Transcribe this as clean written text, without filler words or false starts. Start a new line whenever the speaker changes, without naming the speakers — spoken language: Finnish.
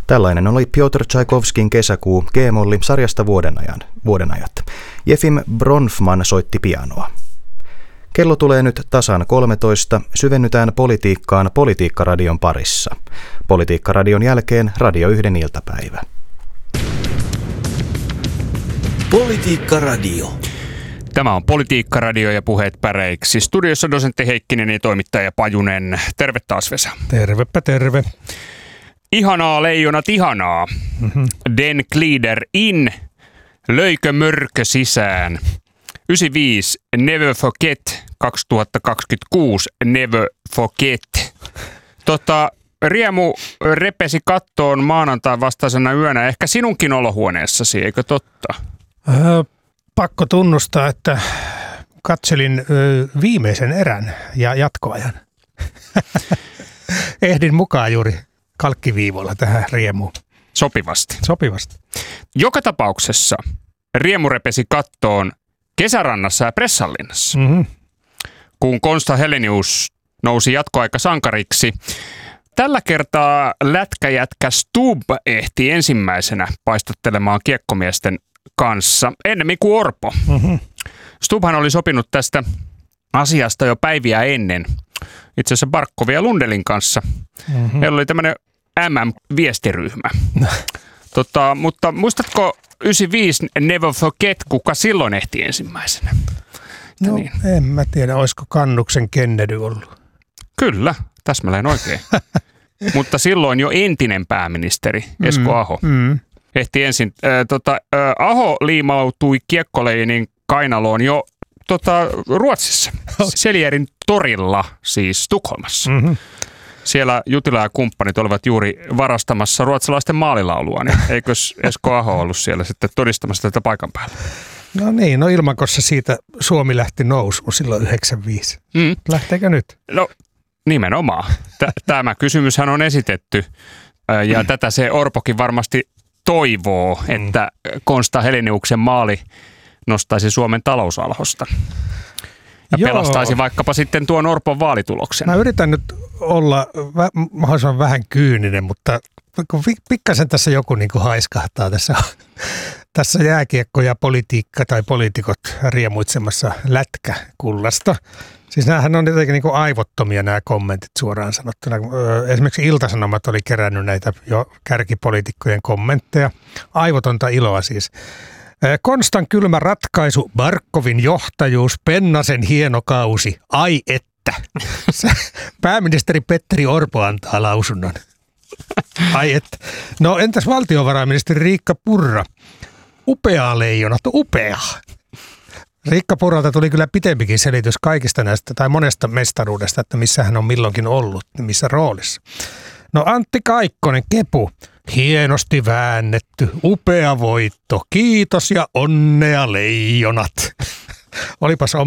Tällainen oli Piotr Tchaikovskin Kesäkuu G-molli sarjasta Vuodenajat. Jefim Bronfman soitti pianoa. Kello tulee nyt tasan 13. Syvennytään politiikkaan Politiikkaradion parissa. Politiikkaradion jälkeen Radio 1 iltapäivä.
Politiikkaradio.
Tämä on Politiikkaradio ja puheet päreiksi. Studiossa dosentti Heikkinen ja toimittaja Pajunen. Terve taas, Vesa.
Tervepä terve.
Ihanaa leijonat, ihanaa. Den glider in. Löikö mörkö sisään. 95 Never Forget. 2026 Never Forget. Riemu repesi kattoon maanantain vastaisena yönä. Ehkä sinunkin olohuoneessasi, eikö totta?
Pakko tunnustaa, että katselin viimeisen erän ja jatkoajan. Ehdin mukaan juuri kalkkiviivoilla tähän riemuun.
Sopivasti. Joka tapauksessa riemu repesi kattoon Kesärannassa ja Pressanlinnassa. Kun Konsta Helenius nousi jatkoaikasankariksi. Tällä kertaa lätkäjätkä Stubb ehti ensimmäisenä paistattelemaan kiekkomiesten kanssa, ennemmin kuin Orpo. Stubbhan oli sopinut tästä asiasta jo päiviä ennen, itse asiassa Barkovin ja Lundelin kanssa. Heillä oli tämmöinen MM-viestiryhmä. Mutta muistatko 95 Never Forget, kuka silloin ehti ensimmäisenä?
No niin. En mä tiedä, olisiko Kannuksen Kennedy ollut.
Kyllä, täsmälleen oikein. Mutta silloin jo entinen pääministeri Esko Aho ehti ensin. Aho liimautui kiekkoleinin kainaloon jo Ruotsissa, Selierin torilla, siis Tukholmassa. Siellä Jutila ja kumppanit olivat juuri varastamassa ruotsalaisten maalilaulua, niin eikös Esko Aho ollut siellä sitten todistamassa tätä paikan päällä?
No niin, ilmakossa siitä Suomi lähti nousuun silloin 95. Lähteekö nyt?
No nimenomaan. Tämä kysymyshän on esitetty ja tätä se Orpokin varmasti toivoo, että Konsta Heleniuksen maali nostaisi Suomen talousalhosta. Ja pelastaisi vaikkapa sitten tuon Orpon vaalituloksen.
Mä yritän nyt olla mahdollisimman vähän kyyninen, mutta kun pikkasen tässä joku niin kuin haiskahtaa tässä jääkiekko ja politiikka tai poliitikot riemuitsemassa lätkäkullasta. Siis näähän on jotenkin niin kuin aivottomia nämä kommentit suoraan sanottuna. Esimerkiksi Ilta-Sanomat oli kerännyt näitä jo kärkipoliitikkojen kommentteja. Aivotonta iloa siis. Konstan kylmä ratkaisu, Barkovin johtajuus, Pennasen hieno kausi, ai että. Pääministeri Petteri Orpo antaa lausunnon. Ai että. No entäs valtiovarainministeri Riikka Purra? Upeaa leijonat, upeaa. Riikka Purralta tuli kyllä pitempikin selitys kaikista näistä tai monesta mestaruudesta, että missä hän on milloinkin ollut, missä roolissa. No Antti Kaikkonen, Kepu. Hienosti väännetty, upea voitto, kiitos ja onnea leijonat. Olipas